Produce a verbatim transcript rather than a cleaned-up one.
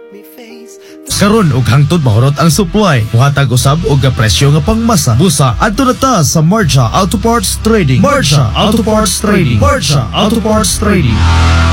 Karon og hangtod mahurot ang supply, muhatag usab og presyo nga pangmasa. Busa adto na ta sa Marja Auto Parts Trading. Marja Auto Parts Trading. Marja Auto Parts Trading.